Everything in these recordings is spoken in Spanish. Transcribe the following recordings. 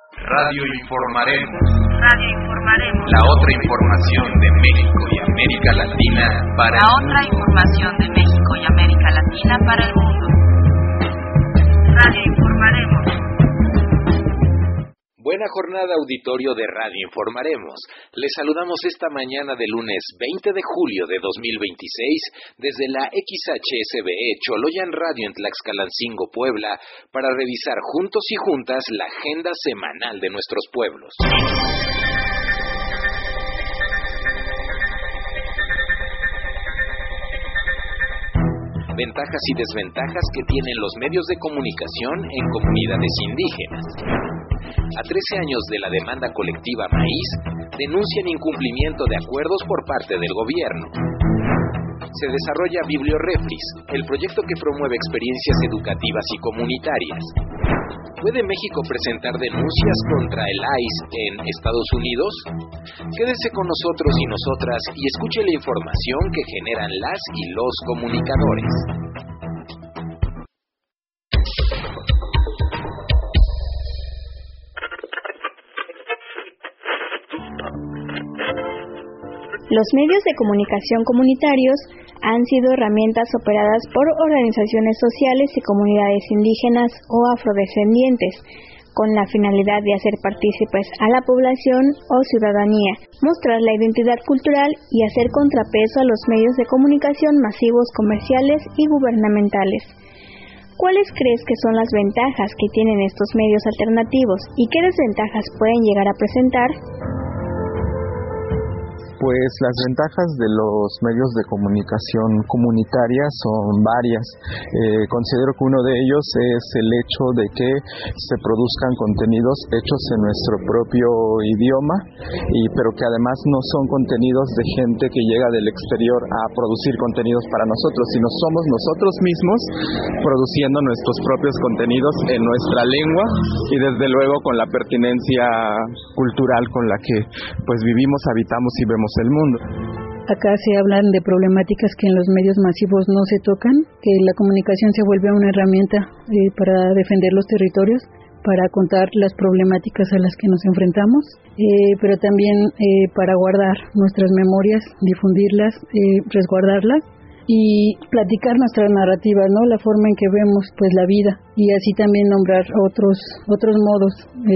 Radio Informaremos. Radio Informaremos. La otra información de México y América Latina para La otra información de México y América Latina para el mundo. Radio Informaremos. Buena jornada, auditorio de Radio Informaremos. Les saludamos esta mañana de lunes 20 de julio de 2026 desde la XHSBE Choloyan Radio en Tlaxcalancingo, Puebla, para revisar juntos y juntas la agenda semanal de nuestros pueblos. Ventajas y desventajas que tienen los medios de comunicación en comunidades indígenas. A 13 años de la demanda colectiva Maíz, denuncian incumplimiento de acuerdos por parte del gobierno. Se desarrolla Bibliorefris, el proyecto que promueve experiencias educativas y comunitarias. ¿Puede México presentar denuncias contra el ICE en Estados Unidos? Quédese con nosotros y nosotras y escuche la información que generan las y los comunicadores. Los medios de comunicación comunitarios han sido herramientas operadas por organizaciones sociales y comunidades indígenas o afrodescendientes, con la finalidad de hacer partícipes a la población o ciudadanía, mostrar la identidad cultural y hacer contrapeso a los medios de comunicación masivos comerciales y gubernamentales. ¿Cuáles crees que son las ventajas que tienen estos medios alternativos y qué desventajas pueden llegar a presentar? Pues las ventajas de los medios de comunicación comunitaria son varias. Considero que uno de ellos es el hecho de que se produzcan contenidos hechos en nuestro propio idioma, pero que además no son contenidos de gente que llega del exterior a producir contenidos para nosotros, sino somos nosotros mismos produciendo nuestros propios contenidos en nuestra lengua y desde luego con la pertinencia cultural con la que pues vivimos, habitamos y vemos el mundo. Acá se hablan de problemáticas que en los medios masivos no se tocan, que la comunicación se vuelve una herramienta para defender los territorios, para contar las problemáticas a las que nos enfrentamos, pero también para guardar nuestras memorias, difundirlas, resguardarlas y platicar nuestras narrativas, ¿no? La forma en que vemos pues la vida y así también nombrar otros modos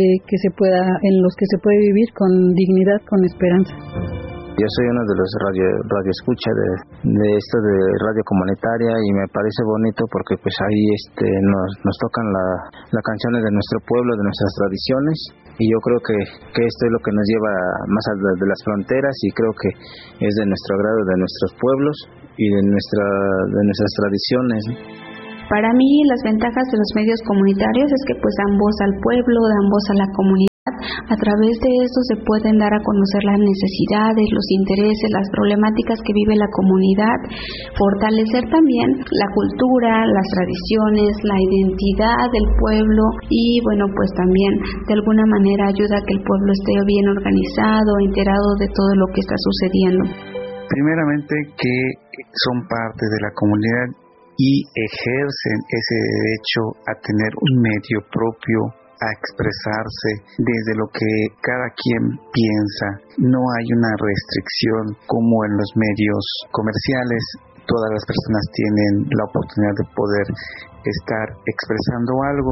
en los que se puede vivir con dignidad, con esperanza. Yo soy uno de los radio escucha de esto de radio comunitaria y me parece bonito porque pues ahí nos tocan las canciones de nuestro pueblo, de nuestras tradiciones, y yo creo que esto es lo que nos lleva más allá de las fronteras y creo que es de nuestro agrado, de nuestros pueblos y de nuestras tradiciones. Para mí las ventajas de los medios comunitarios es que pues dan voz al pueblo, dan voz a la comunidad. A través de eso se pueden dar a conocer las necesidades, los intereses, las problemáticas que vive la comunidad, fortalecer también la cultura, las tradiciones, la identidad del pueblo y bueno, pues también de alguna manera ayuda a que el pueblo esté bien organizado, enterado de todo lo que está sucediendo. Primeramente que son parte de la comunidad y ejercen ese derecho a tener un medio propio, a expresarse desde lo que cada quien piensa. No hay una restricción como en los medios comerciales. Todas las personas tienen la oportunidad de poder estar expresando algo.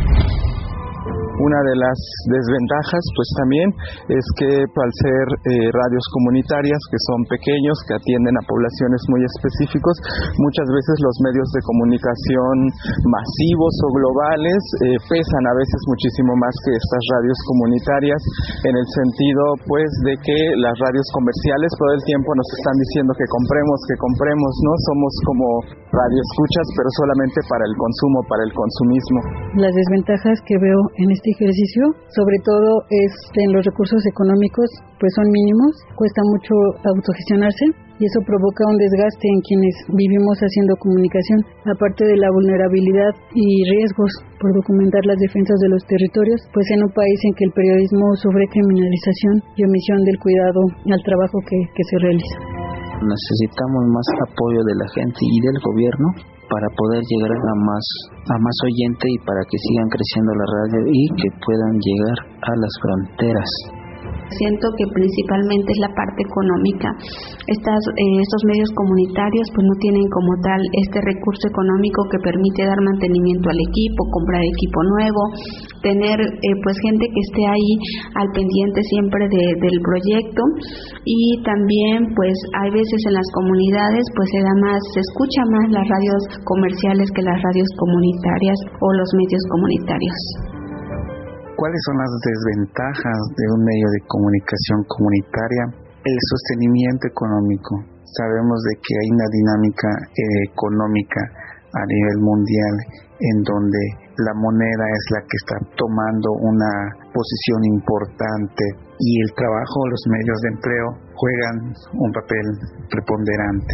Una de las desventajas pues también es que al ser radios comunitarias que son pequeños, que atienden a poblaciones muy específicos, muchas veces los medios de comunicación masivos o globales pesan a veces muchísimo más que estas radios comunitarias, en el sentido pues de que las radios comerciales todo el tiempo nos están diciendo que compremos, ¿no? Somos como radioescuchas, pero solamente para el consumo, para el consumismo. Las desventajas que veo en este ejercicio, sobre todo en los recursos económicos, pues son mínimos, cuesta mucho autogestionarse y eso provoca un desgaste en quienes vivimos haciendo comunicación, aparte de la vulnerabilidad y riesgos por documentar las defensas de los territorios, pues en un país en que el periodismo sufre criminalización y omisión del cuidado al trabajo que se realiza. Necesitamos más apoyo de la gente y del gobierno para poder llegar a más oyente y para que sigan creciendo la radio y que puedan llegar a las fronteras. Siento que principalmente es la parte económica. Estos medios comunitarios pues no tienen como tal este recurso económico que permite dar mantenimiento al equipo, comprar equipo nuevo, tener pues gente que esté ahí al pendiente siempre del proyecto, y también pues hay veces en las comunidades pues se escucha más las radios comerciales que las radios comunitarias o los medios comunitarios. ¿Cuáles son las desventajas de un medio de comunicación comunitaria? El sostenimiento económico. Sabemos de que hay una dinámica económica a nivel mundial en donde la moneda es la que está tomando una posición importante y el trabajo, los medios de empleo juegan un papel preponderante.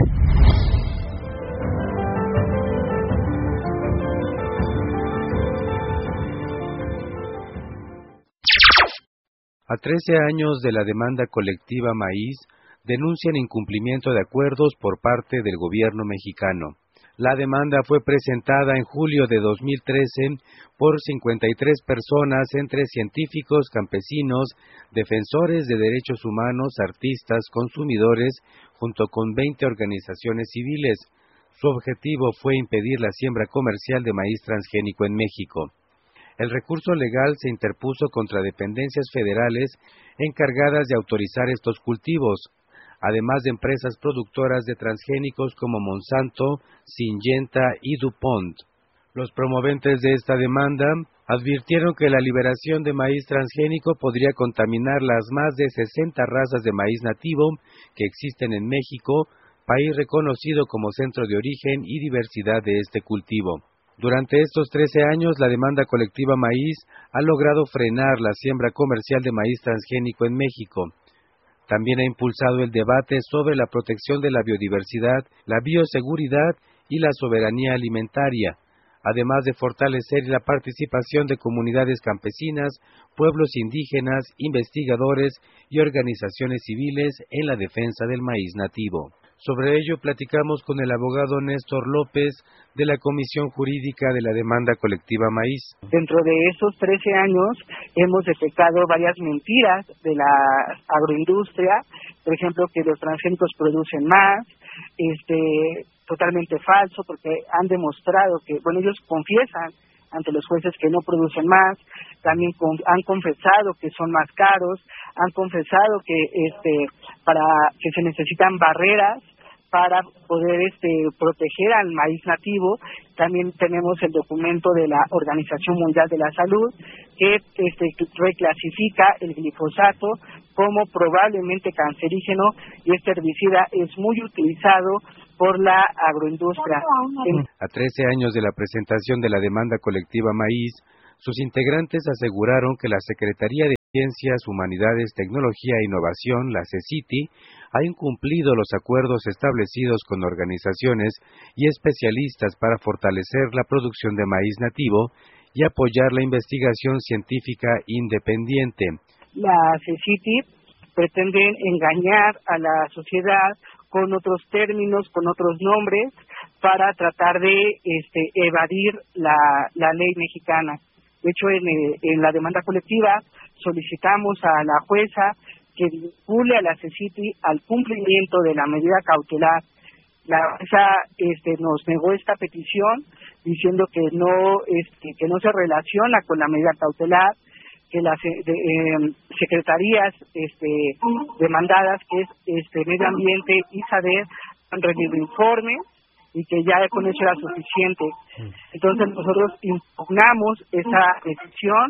A 13 años de la demanda colectiva Maíz, denuncian incumplimiento de acuerdos por parte del gobierno mexicano. La demanda fue presentada en julio de 2013 por 53 personas, entre científicos, campesinos, defensores de derechos humanos, artistas, consumidores, junto con 20 organizaciones civiles. Su objetivo fue impedir la siembra comercial de maíz transgénico en México. El recurso legal se interpuso contra dependencias federales encargadas de autorizar estos cultivos, además de empresas productoras de transgénicos como Monsanto, Syngenta y DuPont. Los promoventes de esta demanda advirtieron que la liberación de maíz transgénico podría contaminar las más de 60 razas de maíz nativo que existen en México, país reconocido como centro de origen y diversidad de este cultivo. Durante estos 13 años, la demanda colectiva Maíz ha logrado frenar la siembra comercial de maíz transgénico en México. También ha impulsado el debate sobre la protección de la biodiversidad, la bioseguridad y la soberanía alimentaria, además de fortalecer la participación de comunidades campesinas, pueblos indígenas, investigadores y organizaciones civiles en la defensa del maíz nativo. Sobre ello platicamos con el abogado Néstor López de la Comisión Jurídica de la Demanda Colectiva Maíz. Dentro de estos 13 años hemos detectado varias mentiras de la agroindustria, por ejemplo, que los transgénicos producen más, totalmente falso, porque han demostrado que, ellos confiesan ante los jueces que no producen más, también han confesado que son más caros, han confesado que para que se necesitan barreras para poder proteger al maíz nativo. También tenemos el documento de la Organización Mundial de la Salud que reclasifica el glifosato como probablemente cancerígeno, y este herbicida es muy utilizado por la agroindustria. A 13 años de la presentación de la demanda colectiva Maíz, sus integrantes aseguraron que la Secretaría de Ciencias, Humanidades, Tecnología e Innovación, la CECITI, ha incumplido los acuerdos establecidos con organizaciones y especialistas para fortalecer la producción de maíz nativo y apoyar la investigación científica independiente. La CECITI pretende engañar a la sociedad con otros términos, con otros nombres, para tratar de evadir la ley mexicana. De hecho, en la demanda colectiva solicitamos a la jueza que vincule a la CECITI al cumplimiento de la medida cautelar. La jueza nos negó esta petición diciendo que no se relaciona con la medida cautelar, que las secretarías demandadas, que es Medio Ambiente y SADER, han rendido informes y que ya con eso era suficiente. Entonces nosotros impugnamos esa decisión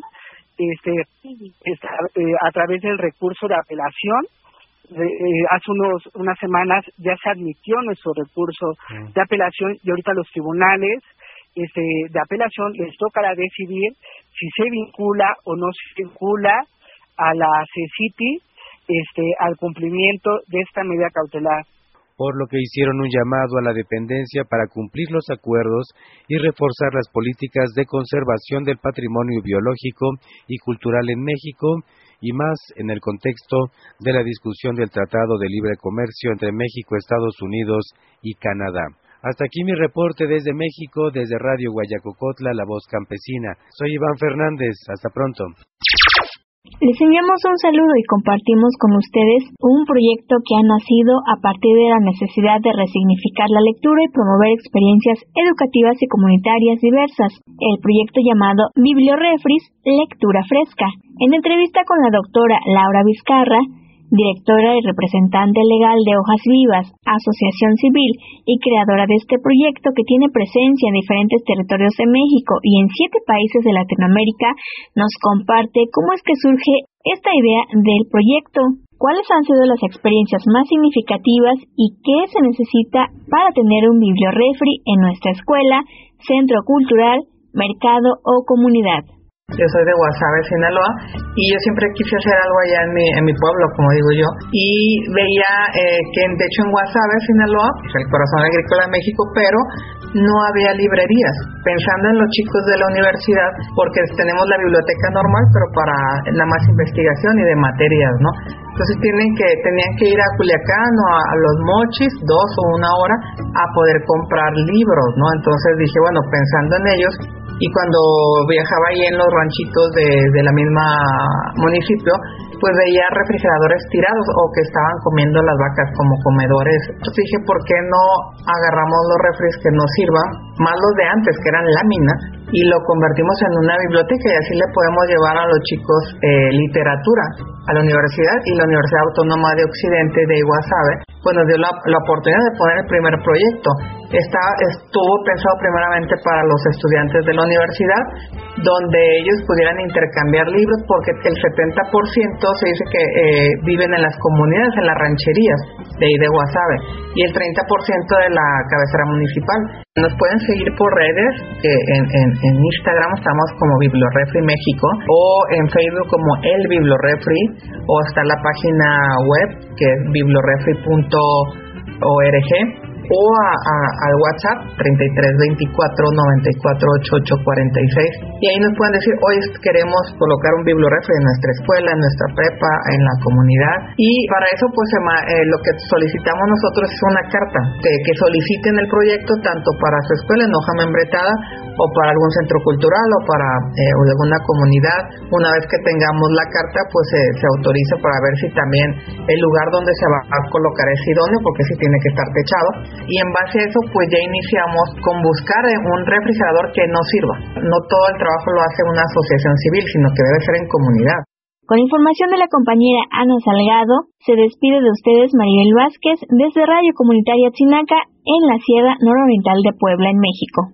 a través del recurso de apelación. Hace unas semanas ya se admitió nuestro recurso de apelación, y ahorita los tribunales de apelación les tocará decidir si se vincula o no se vincula a la CECITI al cumplimiento de esta medida cautelar. Por lo que hicieron un llamado a la dependencia para cumplir los acuerdos y reforzar las políticas de conservación del patrimonio biológico y cultural en México, y más en el contexto de la discusión del Tratado de Libre Comercio entre México, Estados Unidos y Canadá. Hasta aquí mi reporte desde México, desde Radio Guayacocotla, La Voz Campesina. Soy Iván Fernández, hasta pronto. Les enviamos un saludo y compartimos con ustedes un proyecto que ha nacido a partir de la necesidad de resignificar la lectura y promover experiencias educativas y comunitarias diversas, el proyecto llamado Bibliorefris, Lectura Fresca. En entrevista con la doctora Laura Vizcarra, directora y representante legal de Hojas Vivas, asociación civil y creadora de este proyecto que tiene presencia en diferentes territorios de México y en 7 países de Latinoamérica, nos comparte cómo es que surge esta idea del proyecto, cuáles han sido las experiencias más significativas y qué se necesita para tener un bibliorefri en nuestra escuela, centro cultural, mercado o comunidad. Yo soy de Guasave, Sinaloa, y yo siempre quise hacer algo allá en mi pueblo, como digo yo, y veía que de hecho en Guasave, Sinaloa, es el corazón agrícola de México, pero no había librerías, pensando en los chicos de la universidad, porque tenemos la biblioteca normal, pero para nada más investigación y de materias, ¿no? Entonces tenían que ir a Culiacán o a Los Mochis 2 o 1 hora a poder comprar libros, ¿no? Entonces dije, bueno, pensando en ellos, y cuando viajaba ahí en los ranchitos de la misma municipio, pues veía refrigeradores tirados o que estaban comiendo las vacas como comedores. Entonces dije, ¿por qué no agarramos los refres que nos sirvan, más los de antes que eran láminas, y lo convertimos en una biblioteca y así le podemos llevar a los chicos literatura a la universidad? Y la Universidad Autónoma de Occidente de Guasave pues nos dio la oportunidad de poner el primer proyecto. Estuvo pensado primeramente para los estudiantes de la universidad, donde ellos pudieran intercambiar libros, porque el 70% se dice que viven en las comunidades, en las rancherías de ahí de Guasave, y el 30% de la cabecera municipal. Nos pueden seguir por redes, que en Instagram estamos como Bibliorefri México, o en Facebook como El Bibliorefri, o está la página web que es bibliorefri.org, o al WhatsApp 3324-948846, y ahí nos pueden decir, hoy queremos colocar un bibliorefri en nuestra escuela, en nuestra prepa, en la comunidad, y para eso pues lo que solicitamos nosotros es una carta que soliciten el proyecto tanto para su escuela en hoja membretada o para algún centro cultural o para alguna comunidad. Una vez que tengamos la carta pues se autoriza para ver si también el lugar donde se va a colocar es idóneo, porque sí tiene que estar techado. Y en base a eso pues ya iniciamos con buscar un refrigerador que nos sirva. No todo el trabajo lo hace una asociación civil, sino que debe ser en comunidad. Con información de la compañera Ana Salgado, se despide de ustedes Maribel Vázquez desde Radio Comunitaria Tzinaca en la Sierra Nororiental de Puebla, en México.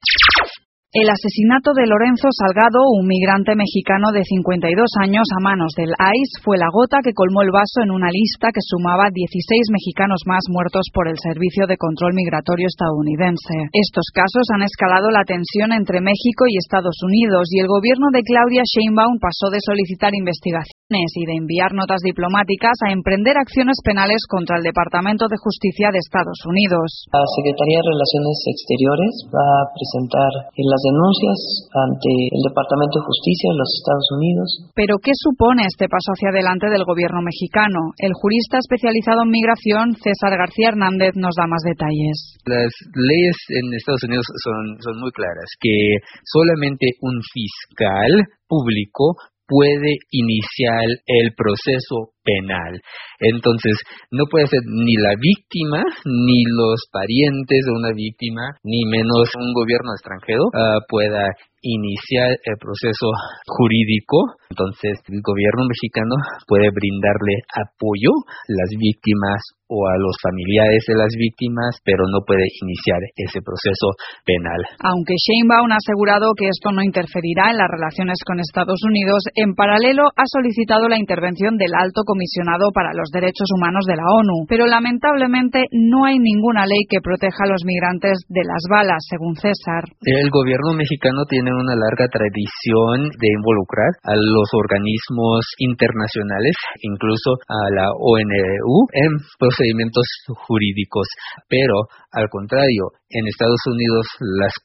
El asesinato de Lorenzo Salgado, un migrante mexicano de 52 años a manos del ICE, fue la gota que colmó el vaso en una lista que sumaba 16 mexicanos más muertos por el Servicio de Control Migratorio estadounidense. Estos casos han escalado la tensión entre México y Estados Unidos, y el gobierno de Claudia Sheinbaum pasó de solicitar investigaciones y de enviar notas diplomáticas a emprender acciones penales contra el Departamento de Justicia de Estados Unidos. La Secretaría de Relaciones Exteriores va a presentar las denuncias ante el Departamento de Justicia de los Estados Unidos. ¿Pero qué supone este paso hacia adelante del gobierno mexicano? El jurista especializado en migración, César García Hernández, nos da más detalles. Las leyes en Estados Unidos son muy claras, que solamente un fiscal público puede iniciar el proceso penal. Entonces, no puede ser ni la víctima, ni los parientes de una víctima, ni menos un gobierno extranjero pueda iniciar el proceso jurídico. Entonces, el gobierno mexicano puede brindarle apoyo a las víctimas o a los familiares de las víctimas, pero no puede iniciar ese proceso penal. Aunque Sheinbaum ha asegurado que esto no interferirá en las relaciones con Estados Unidos, en paralelo ha solicitado la intervención del Alto Comisionado para los Derechos Humanos de la ONU, pero lamentablemente no hay ninguna ley que proteja a los migrantes de las balas, según César. El gobierno mexicano tiene una larga tradición de involucrar a los organismos internacionales, incluso a la ONU, en procedimientos jurídicos, pero al contrario, en Estados Unidos las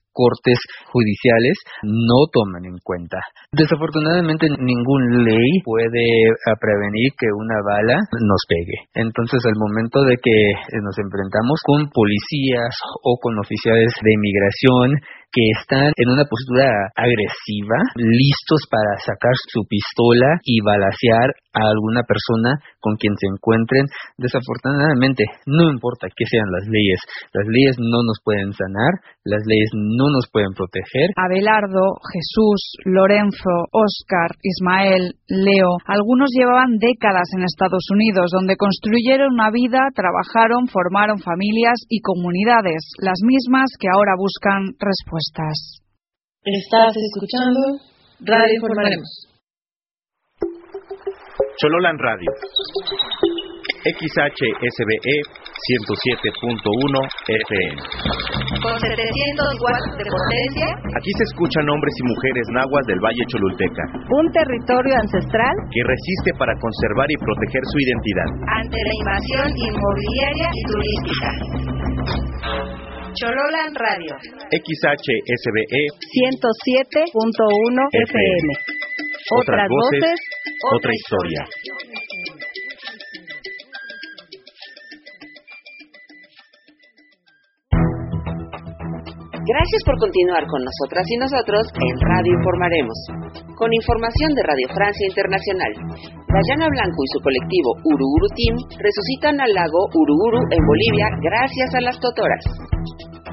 cortes judiciales no toman en cuenta. Desafortunadamente, ningún ley puede prevenir que una bala nos pegue. Entonces, al momento de que nos enfrentamos con policías o con oficiales de inmigración que están en una postura agresiva, listos para sacar su pistola y balacear a alguna persona con quien se encuentren, desafortunadamente, no importa qué sean las leyes no nos pueden sanar, las leyes no nos pueden proteger. Abelardo, Jesús, Lorenzo, Óscar, Ismael, Leo, algunos llevaban décadas en Estados Unidos, donde construyeron una vida, trabajaron, formaron familias y comunidades, las mismas que ahora buscan respuestas. Estás escuchando Radio Informaremos. Chololan Radio. XHSBE 107.1 FM. Con 700 watts de potencia. Aquí se escuchan hombres y mujeres nahuas del Valle Cholulteca. Un territorio ancestral que resiste para conservar y proteger su identidad ante la invasión inmobiliaria y turística. Chololan Radio. XHSBE 107.1 FM. Otras voces, otra historia. Gracias por continuar con nosotras y nosotros en Radio Informaremos, con información de Radio Francia Internacional. Dayana Blanco y su colectivo Uruguru Team resucitan al lago Uruguru en Bolivia gracias a las totoras.